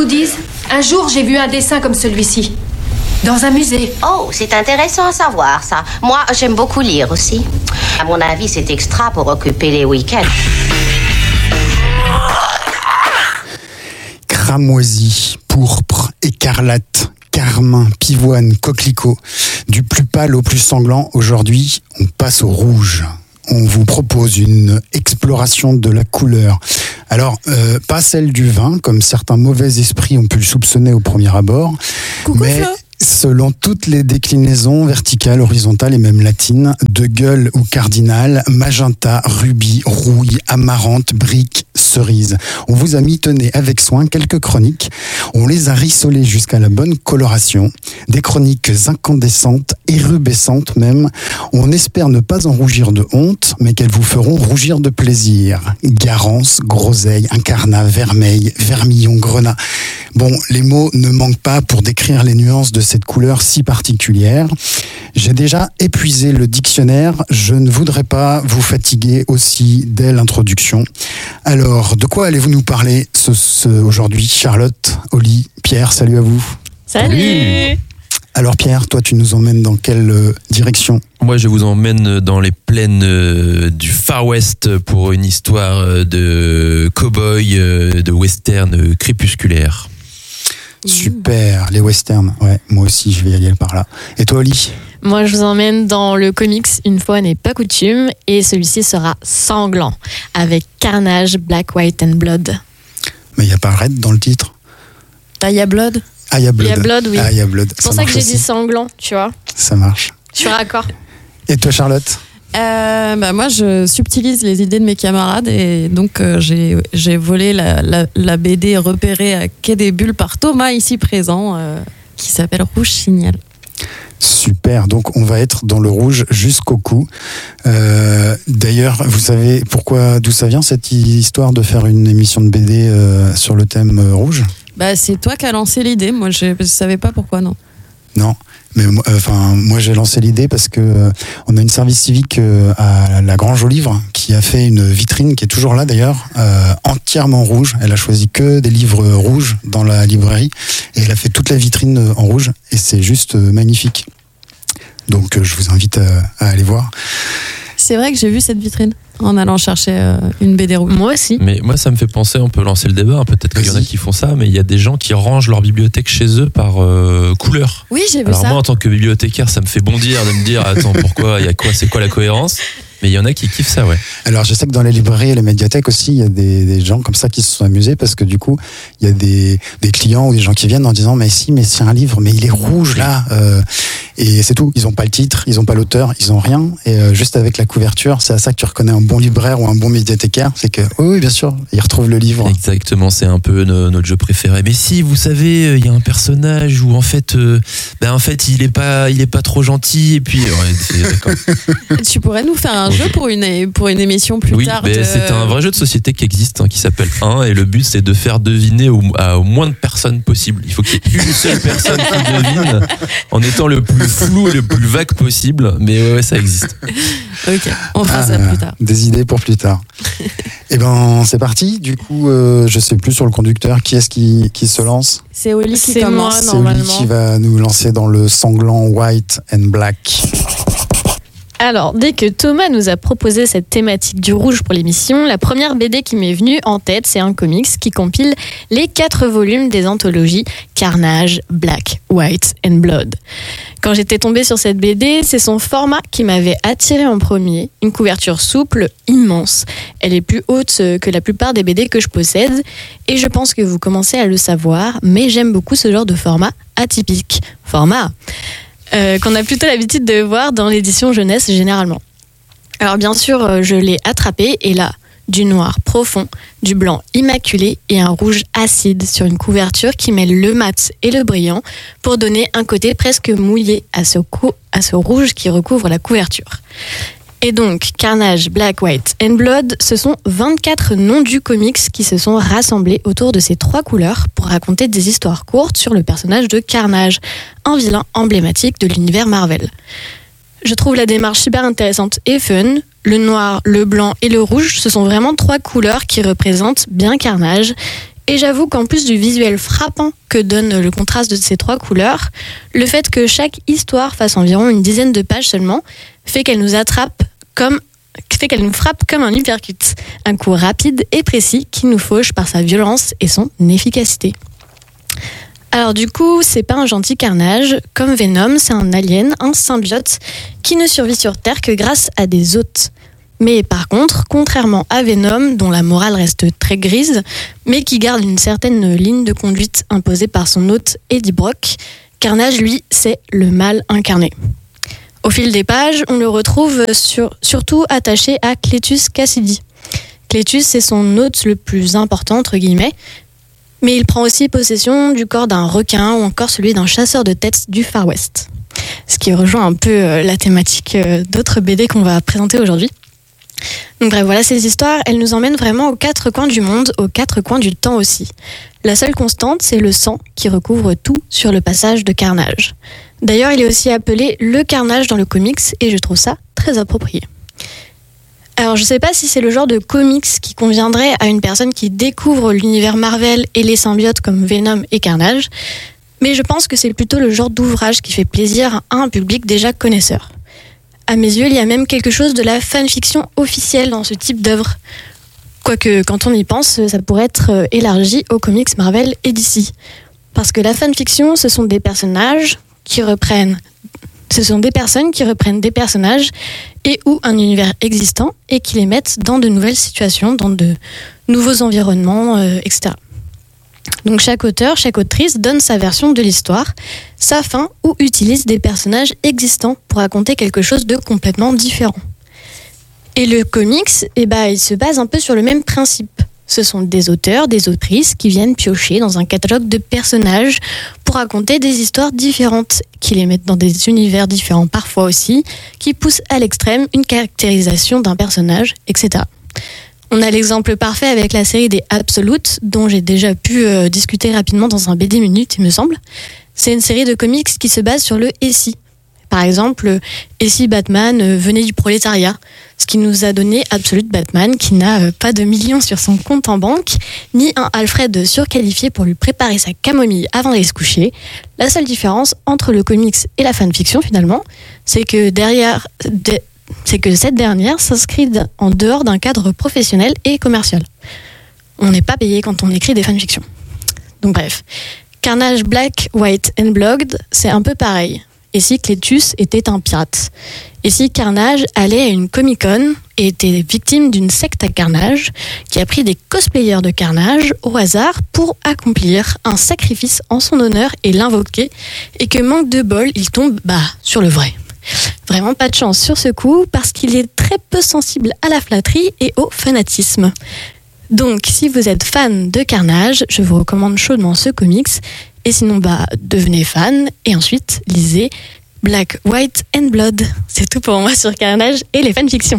goodies. Un jour, j'ai vu un dessin comme celui-ci. Dans un musée. Oh, c'est intéressant à savoir, ça. Moi, j'aime beaucoup lire aussi. À mon avis, c'est extra pour occuper les week-ends. Cramoisi, pourpre, écarlate, carmin, pivoine, coquelicot. Du plus pâle au plus sanglant, aujourd'hui, on passe au rouge. On vous propose une exploration de la couleur. Alors, pas celle du vin, comme certains mauvais esprits ont pu le soupçonner au premier abord. Coucou mais Flo. selon toutes les déclinaisons verticales, horizontales et même latines, de gueule ou cardinal, magenta, rubis, rouille, amarante, brique, cerise. On vous a mitonné avec soin quelques chroniques. On les a rissolées jusqu'à la bonne coloration. Des chroniques incandescentes, érubescentes même. On espère ne pas en rougir de honte, mais qu'elles vous feront rougir de plaisir. Garance, groseille, incarnat, vermeil, vermillon, grenat. Bon, les mots ne manquent pas pour décrire les nuances de cette couleur si particulière. J'ai déjà épuisé le dictionnaire. Je ne voudrais pas vous fatiguer aussi dès l'introduction. Alors, de quoi allez-vous nous parler aujourd'hui, Charlotte, Oli, Pierre, salut à vous. Salut. Alors Pierre, toi tu nous emmènes dans quelle direction ? Moi je vous emmène dans les plaines du Far West pour une histoire de cow-boy, de western crépusculaire. Super, les westerns. Ouais, moi aussi je vais y aller par là. Et toi Oli ? Moi, je vous emmène dans le comics Une fois n'est pas coutume, et celui-ci sera sanglant, avec Carnage, Black, White and Blood. Mais il n'y a pas Red dans le titre ? Il y a Blood. Ah, il y a Blood. Il y a Blood, oui. Ah, il y a Blood. C'est pour ça que j'ai dit sanglant, tu vois. Ça marche. Je suis raccord. Et toi Charlotte ? Moi, je subtilise les idées de mes camarades et donc j'ai volé la BD repérée à Quai des Bulles par Thomas, ici présent, qui s'appelle Rouge Signal. Super, donc on va être dans le rouge jusqu'au cou. D'ailleurs, vous savez d'où ça vient cette histoire de faire une émission de BD sur le thème rouge ? C'est toi qui as lancé l'idée, moi je savais pas pourquoi, non. Non, mais moi j'ai lancé l'idée parce que on a une service civique à la Grange aux Livres qui a fait une vitrine qui est toujours là d'ailleurs, entièrement rouge. Elle a choisi que des livres rouges dans la librairie et elle a fait toute la vitrine en rouge et c'est juste magnifique. Donc je vous invite à aller voir. C'est vrai que j'ai vu cette vitrine en allant chercher une BD rouge. Moi aussi. Mais moi ça me fait penser, on peut lancer le débat, peut-être qu'il y en a qui font ça, mais il y a des gens qui rangent leur bibliothèque chez eux par couleur. Oui, j'ai vu Alors ça. moi en tant que bibliothécaire ça me fait bondir de me dire attends pourquoi, il y a quoi, c'est quoi la cohérence ? Mais il y en a qui kiffent ça, ouais. Alors je sais que dans les librairies et les médiathèques aussi, il y a des gens comme ça qui se sont amusés parce que du coup, il y a des clients ou des gens qui viennent en disant mais c'est un livre, mais il est rouge là. Et c'est tout. Ils n'ont pas le titre, ils n'ont pas l'auteur, ils n'ont rien. Et juste avec la couverture, c'est à ça que tu reconnais un bon libraire ou un bon médiathécaire. C'est que oui, bien sûr, ils retrouvent le livre. Exactement, c'est un peu notre jeu préféré. Mais si, vous savez, il y a un personnage où en fait il est pas trop gentil et puis d'accord. Tu pourrais nous faire un jeu pour une émission plus tard. C'est un vrai jeu de société qui existe, qui s'appelle 1, et le but c'est de faire deviner au moins de personnes possible. Il faut qu'il y ait une seule personne qui devine en étant le plus flou et le plus vague possible, mais ouais, ça existe. Ok, on fera ça plus tard. Des idées pour plus tard. Eh ben c'est parti. Du coup, je sais plus sur le conducteur qui est-ce qui se lance. C'est Oli qui C'est commence. moi, C'est Oli normalement. qui va nous lancer dans le sanglant white and black. Alors, dès que Thomas nous a proposé cette thématique du rouge pour l'émission, la première BD qui m'est venue en tête, c'est un comics qui compile les 4 volumes des anthologies Carnage, Black, White and Blood. Quand j'étais tombée sur cette BD, c'est son format qui m'avait attirée en premier. Une couverture souple, immense. Elle est plus haute que la plupart des BD que je possède. Et je pense que vous commencez à le savoir, mais j'aime beaucoup ce genre de format atypique. Format qu'on a plutôt l'habitude de voir dans l'édition jeunesse généralement. Alors bien sûr, je l'ai attrapé et là, du noir profond, du blanc immaculé et un rouge acide sur une couverture qui mêle le mat et le brillant pour donner un côté presque mouillé à ce rouge qui recouvre la couverture. Et donc, Carnage, Black, White and Blood, ce sont 24 noms du comics qui se sont rassemblés autour de ces 3 couleurs pour raconter des histoires courtes sur le personnage de Carnage, un vilain emblématique de l'univers Marvel. Je trouve la démarche super intéressante et fun. Le noir, le blanc et le rouge, ce sont vraiment 3 couleurs qui représentent bien Carnage. Et j'avoue qu'en plus du visuel frappant que donne le contraste de ces 3 couleurs, le fait que chaque histoire fasse environ une dizaine de pages seulement fait qu'elle nous frappe comme un uppercut. Un coup rapide et précis qui nous fauche par sa violence et son efficacité. Alors du coup, c'est pas un gentil Carnage. Comme Venom, c'est un alien, un symbiote, qui ne survit sur Terre que grâce à des hôtes. Mais par contre, contrairement à Venom, dont la morale reste très grise, mais qui garde une certaine ligne de conduite imposée par son hôte Eddie Brock, Carnage, lui, c'est le mal incarné. Au fil des pages, on le retrouve surtout attaché à Cletus Cassidy. Cletus, c'est son hôte le plus important, entre guillemets, mais il prend aussi possession du corps d'un requin ou encore celui d'un chasseur de têtes du Far West. Ce qui rejoint un peu la thématique d'autres BD qu'on va présenter aujourd'hui. Donc bref, voilà, ces histoires, elles nous emmènent vraiment aux 4 coins du monde, aux 4 coins du temps aussi. La seule constante, c'est le sang qui recouvre tout sur le passage de Carnage. D'ailleurs, il est aussi appelé le Carnage dans le comics et je trouve ça très approprié. Alors, je sais pas si c'est le genre de comics qui conviendrait à une personne qui découvre l'univers Marvel et les symbiotes comme Venom et Carnage, mais je pense que c'est plutôt le genre d'ouvrage qui fait plaisir à un public déjà connaisseur. À mes yeux, il y a même quelque chose de la fanfiction officielle dans ce type d'œuvre. Quoique, quand on y pense, ça pourrait être élargi aux comics Marvel et DC. Parce que la fanfiction, ce sont des personnes qui reprennent des personnages et ou un univers existant et qui les mettent dans de nouvelles situations, dans de nouveaux environnements, etc. Donc chaque auteur, chaque autrice donne sa version de l'histoire, sa fin ou utilise des personnages existants pour raconter quelque chose de complètement différent. Et le comics, il se base un peu sur le même principe. Ce sont des auteurs, des autrices qui viennent piocher dans un catalogue de personnages pour raconter des histoires différentes, qui les mettent dans des univers différents parfois aussi, qui poussent à l'extrême une caractérisation d'un personnage, etc. On a l'exemple parfait avec la série des Absolutes, dont j'ai déjà pu discuter rapidement dans un BD Minute, il me semble. C'est une série de comics qui se base sur le « et si ». Par exemple, « et si Batman venait du prolétariat ?» Ce qui nous a donné Absolute Batman, qui n'a pas de millions sur son compte en banque, ni un Alfred surqualifié pour lui préparer sa camomille avant d'aller se coucher. La seule différence entre le comics et la fanfiction, finalement, c'est que cette dernière s'inscrit en dehors d'un cadre professionnel et commercial. On n'est pas payé quand on écrit des fanfictions. Donc bref, Carnage Black, White and Blood, c'est un peu pareil. Et si Cletus était un pirate? Et si Carnage allait à une Comic-Con et était victime d'une secte à Carnage qui a pris des cosplayers de Carnage au hasard pour accomplir un sacrifice en son honneur et l'invoquer, et que manque de bol, il tombe sur le vrai. Vraiment pas de chance sur ce coup parce qu'il est très peu sensible à la flatterie et au fanatisme. Donc si vous êtes fan de Carnage, je vous recommande chaudement ce comics. Et sinon, devenez fan et ensuite lisez Black, White and Blood. C'est tout pour moi sur Carnage et les fanfictions.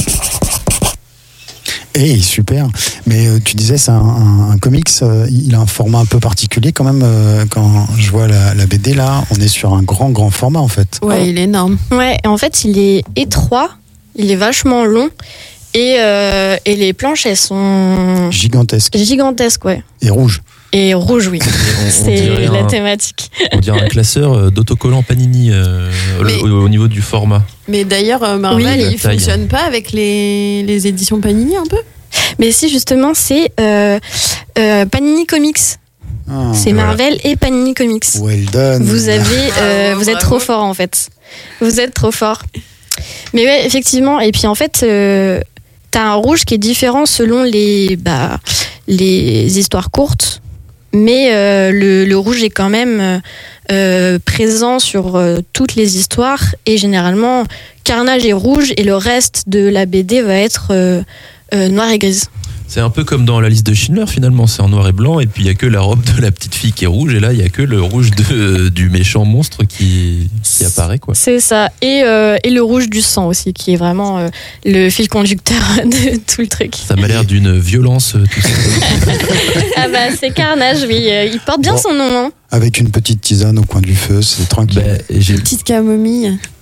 Super. Mais tu disais, c'est un comics, il a un format un peu particulier quand même. Quand je vois la BD là, on est sur un grand format en fait. Ouais, il est énorme. Ouais, en fait, il est étroit, il est vachement long. Et les planches, elles sont... Gigantesques, ouais. Et rouges. Et rouge, oui. C'est la thématique. On dirait un classeur d'autocollants Panini au niveau du format. Mais d'ailleurs, Marvel, il fonctionne pas avec les éditions Panini un peu? Mais si, justement, c'est Panini Comics. C'est Marvel et Panini Comics. Well done. Vous êtes trop fort, en fait. Vous êtes trop fort. Mais ouais, effectivement. Et puis, en fait, t'as un rouge qui est différent selon les histoires courtes. Mais le rouge est quand même présent sur toutes les histoires. Et généralement, Carnage est rouge et le reste de la BD va être noir et grise. C'est un peu comme dans la liste de Schindler finalement, c'est en noir et blanc et puis il n'y a que la robe de la petite fille qui est rouge et là il n'y a que le rouge du méchant monstre qui apparaît quoi. C'est ça, et le rouge du sang aussi qui est vraiment le fil conducteur de tout le truc. Ça m'a l'air d'une violence tout ça. C'est Carnage, oui, il porte bien son nom. Hein. Avec une petite tisane au coin du feu, c'est tranquille. Une petite camomille.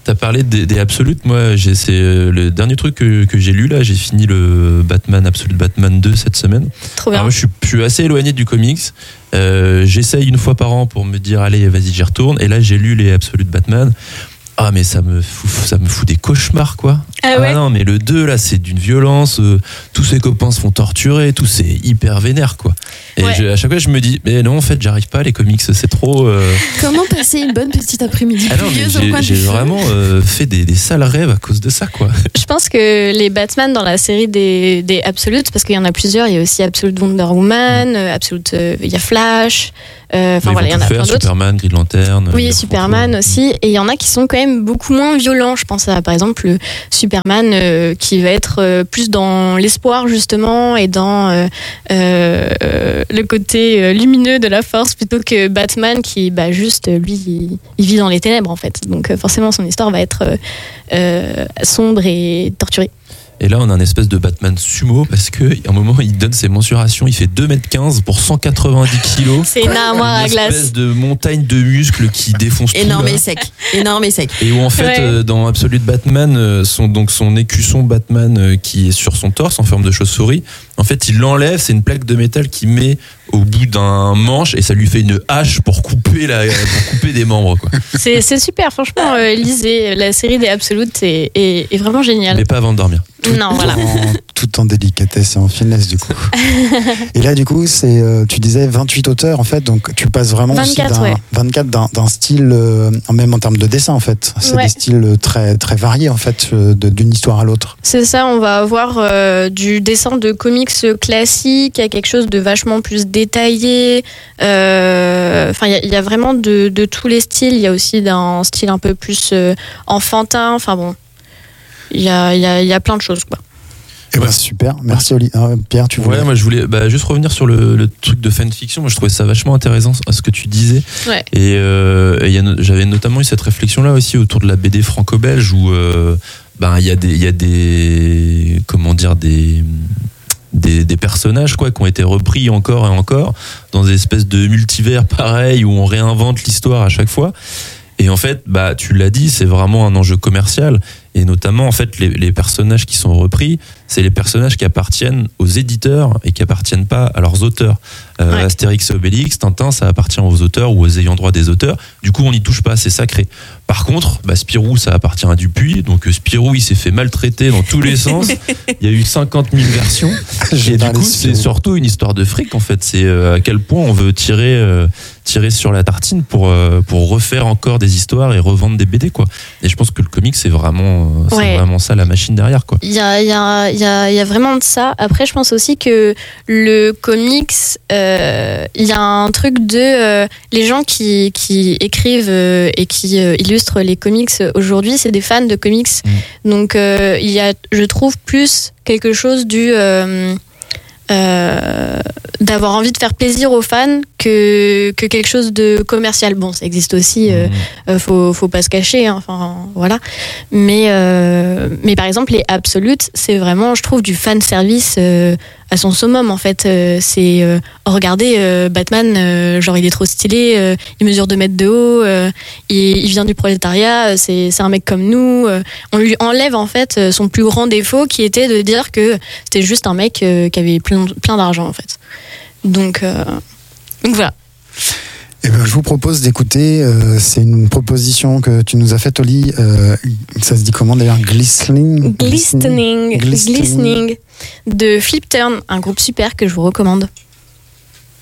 T'as parlé des Absolutes. Moi, c'est le dernier truc que j'ai lu là. J'ai fini le Batman Absolute Batman 2 cette semaine. Trop bien. Alors, moi, je suis assez éloigné du comics. J'essaye une fois par an pour me dire allez, vas-y, j'y retourne. Et là, j'ai lu les Absolute Batman. Ah, mais ça me fout des cauchemars, quoi. Ah ouais. Non, mais le 2 là, c'est d'une violence. Tous ses copains se font torturer, tout c'est hyper vénère, quoi. Et Ouais. à chaque fois, je me dis, mais non, en fait, j'arrive pas, les comics, c'est trop. Comment passer une bonne petite après-midi Ah non, mais pluvieuse au coin j'ai du feu vraiment fait des sales rêves à cause de ça, quoi. Je pense que les Batman dans la série des Absolutes, parce qu'il y en a plusieurs, il y a aussi Absolute Wonder Woman, Absolute, il y a Flash, Ils enfin voilà, il y vont en a tout plein faire, d'autres. Superman, Green Lantern. Oui, Superman aussi. Et il y en a qui sont quand même beaucoup moins violents. Je pense à, par exemple, le Superman qui va être plus dans l'espoir, justement, et dans le côté lumineux de la force, plutôt que Batman qui, juste, lui, il vit dans les ténèbres, en fait. Donc, forcément, son histoire va être sombre et torturée. Et là, on a un espèce de Batman sumo parce qu'à un moment, il donne ses mensurations. Il fait 2m15 pour 190 kilos. C'est une armoire à Une glace. espèce de montagne de muscles qui défonce tout. Énorme là. et sec. Énorme et sec. Et où en fait, Ouais. dans Absolute Batman, son écusson Batman qui est sur son torse en forme de chauve-souris, en fait, il l'enlève. C'est une plaque de métal qu'il met au bout d'un manche et ça lui fait une hache pour couper des membres, quoi. C'est super, franchement, lisez la série des Absolutes est vraiment géniale. Mais pas avant de dormir. Non, voilà. Tout en délicatesse et en finesse, du coup. Et là, du coup, c'est, tu disais 28 auteurs, en fait, donc tu passes vraiment 24, aussi ouais. 24 d'un style, même en termes de dessin, en fait. C'est Ouais. des styles très, très variés, en fait, d'une histoire à l'autre. C'est ça, on va avoir du dessin de comics classique à quelque chose de vachement plus détaillé. Enfin, il y a vraiment de tous les styles. Il y a aussi d'un style un peu plus enfantin. Enfin bon, il y a plein de choses, quoi. Eh ben, super. Merci, Pierre, tu voulais. Ouais, moi je voulais juste revenir sur le truc de fanfiction. Moi je trouvais ça vachement intéressant ce que tu disais. Ouais. Et j'avais notamment eu cette réflexion là aussi autour de la BD franco-belge où il y a des comment dire des personnages quoi qui ont été repris encore et encore dans des espèces de multivers pareils où on réinvente l'histoire à chaque fois. Et en fait, tu l'as dit, c'est vraiment un enjeu commercial. Et notamment, en fait, les personnages qui sont repris, c'est les personnages qui appartiennent aux éditeurs et qui appartiennent pas à leurs auteurs. Ouais. Astérix et Obélix, Tintin, ça appartient aux auteurs ou aux ayants droit des auteurs. Du coup, on n'y touche pas, c'est sacré. Par contre, Spirou, ça appartient à Dupuis. Donc Spirou, il s'est fait maltraiter dans tous les sens. Il y a eu 50 000 versions. J'ai Et du parlé coup, Spirou. c'est surtout une histoire de fric, en fait. C'est à quel point on veut tirer sur la tartine pour refaire encore des histoires et revendre des BD, quoi. Et je pense que le comic, c'est vraiment ça, la machine derrière, quoi. Il y a vraiment de ça. Après, je pense aussi que le comics, il y a un truc de les gens qui écrivent et qui illustrent les comics aujourd'hui, c'est des fans de comics. Donc, il y a, je trouve, plus quelque chose d'avoir envie de faire plaisir aux fans que quelque chose de commercial. Bon, ça existe aussi, faut pas se cacher, hein, enfin voilà. Mais par exemple, les Absolutes, c'est vraiment, je trouve, du fan service à son summum, en fait. C'est regardez, Batman, genre il est trop stylé, il mesure 2 mètres de haut, il vient du prolétariat, c'est un mec comme nous. On lui enlève en fait son plus grand défaut qui était de dire que c'était juste un mec qui avait plein d'argent, en fait. Donc voilà. Eh ben, je vous propose d'écouter, c'est une proposition que tu nous as faite, Oli. Ça se dit comment d'ailleurs? Glistening de Flip Turn, un groupe super que je vous recommande.